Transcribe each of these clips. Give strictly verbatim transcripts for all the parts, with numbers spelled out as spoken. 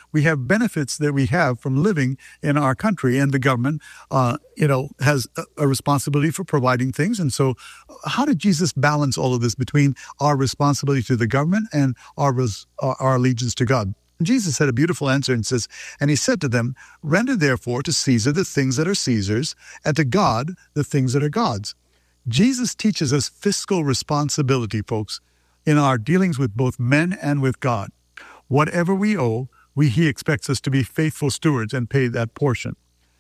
We have benefits that we have from living in our country, and the government, uh, you know, has a, a responsibility for providing things. And so how did Jesus balance all of this between our responsibility to the government and our, res, our, our allegiance to God? Jesus had a beautiful answer and says, and he said to them, "Render therefore to Caesar the things that are Caesar's, and to God the things that are God's." Jesus teaches us fiscal responsibility, folks, in our dealings with both men and with God. Whatever we owe, we, he expects us to be faithful stewards and pay that portion.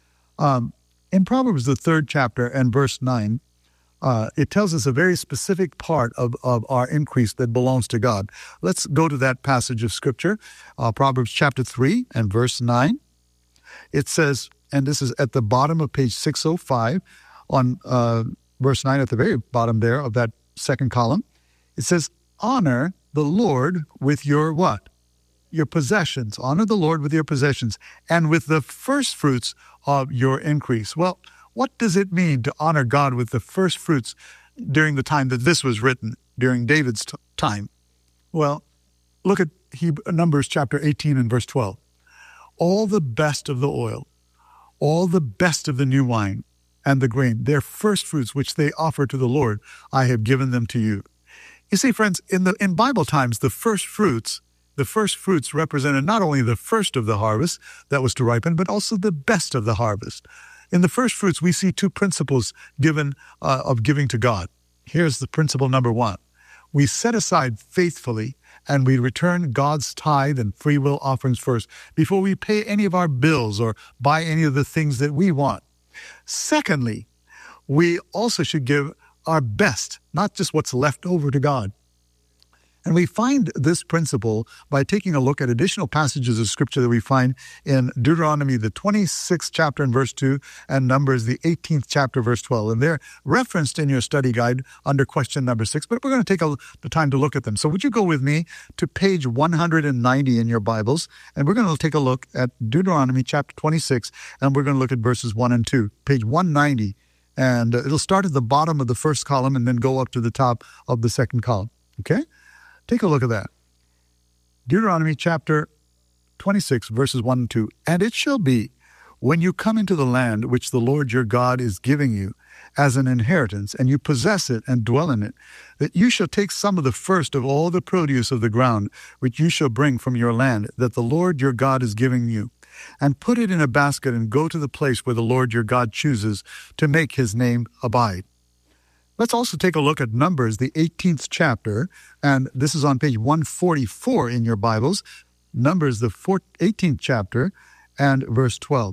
Um, in Proverbs, the third chapter and verse nine, uh, it tells us a very specific part of, of our increase that belongs to God. Let's go to that passage of Scripture, uh, Proverbs chapter three and verse nine. It says, and this is at the bottom of page six oh five, on uh, verse nine, at the very bottom there of that second column. It says, "Honor the Lord with your" what? Your possessions. Honor the Lord with your possessions and with the first fruits of your increase. Well, what does it mean to honor God with the first fruits during the time that this was written, during David's t- time? Well, look at Hebrew, Numbers chapter eighteen and verse twelve. "All the best of the oil, all the best of the new wine and the grain, their first fruits which they offer to the Lord, I have given them to you." You see, friends, in the in Bible times, the first fruits, the first fruits represented not only the first of the harvest that was to ripen, but also the best of the harvest. In the first fruits, we see two principles given uh, of giving to God. Here's the principle number one. We set aside faithfully and we return God's tithe and free will offerings first before we pay any of our bills or buy any of the things that we want. Secondly, we also should give our best, not just what's left over to God. And we find this principle by taking a look at additional passages of Scripture that we find in Deuteronomy, the twenty-sixth chapter and verse two, and Numbers, the eighteenth chapter, verse twelve. And they're referenced in your study guide under question number six, but we're going to take a, the time to look at them. So would you go with me to page one hundred ninety in your Bibles, and we're going to take a look at Deuteronomy chapter twenty-six, and we're going to look at verses one and two. Page one ninety, and it'll start at the bottom of the first column and then go up to the top of the second column, okay? Take a look at that. Deuteronomy chapter twenty-six, verses one and two. "And it shall be, when you come into the land which the Lord your God is giving you as an inheritance, and you possess it and dwell in it, that you shall take some of the first of all the produce of the ground, which you shall bring from your land, that the Lord your God is giving you, and put it in a basket, and go to the place where the Lord your God chooses to make his name abide." Let's also take a look at Numbers, the eighteenth chapter, and this is on page one forty-four in your Bibles. Numbers, the eighteenth chapter, and verse twelve.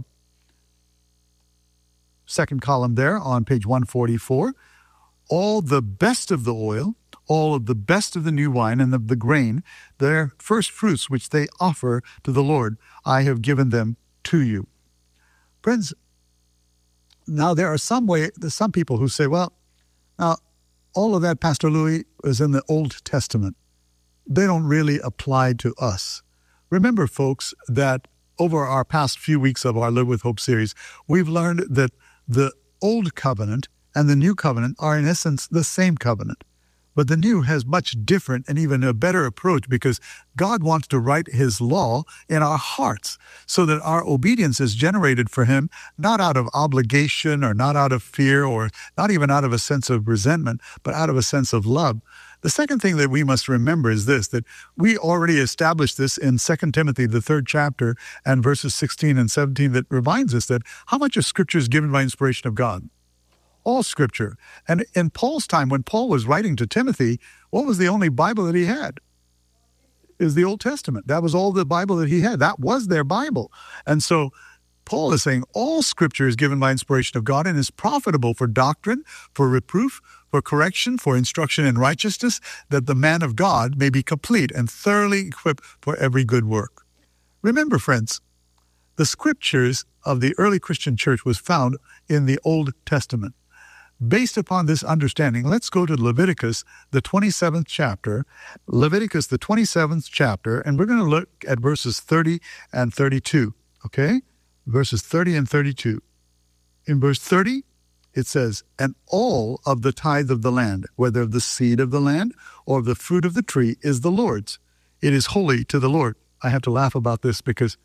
Second column there on page one forty-four. "All the best of the oil, all of the best of the new wine and of the grain, their first fruits which they offer to the Lord, I have given them to you." Friends, now there are some way, there's some people who say, well, now, all of that, Pastor Louis, is in the Old Testament. They don't really apply to us. Remember, folks, that over our past few weeks of our Live with Hope series, we've learned that the Old Covenant and the New Covenant are, in essence, the same covenant. But the new has much different and even a better approach, because God wants to write his law in our hearts so that our obedience is generated for him, not out of obligation or not out of fear or not even out of a sense of resentment, but out of a sense of love. The second thing that we must remember is this, that we already established this in Second Timothy, the third chapter, and verses sixteen and seventeen, that reminds us that how much of Scripture is given by inspiration of God? All Scripture. And in Paul's time, when Paul was writing to Timothy, what was the only Bible that he had? Is the Old Testament. That was all the Bible that he had. That was their Bible. And so Paul is saying all Scripture is given by inspiration of God and is profitable for doctrine, for reproof, for correction, for instruction in righteousness, that the man of God may be complete and thoroughly equipped for every good work. Remember, friends, the Scriptures of the early Christian church was found in the Old Testament. Based upon this understanding, let's go to Leviticus, the twenty-seventh chapter, Leviticus, the twenty-seventh chapter, and we're going to look at verses thirty and thirty-two, okay? Verses thirty and thirty-two. In verse thirty, it says, "And all of the tithe of the land, whether of the seed of the land or of the fruit of the tree, is the Lord's. It is holy to the Lord." I have to laugh about this because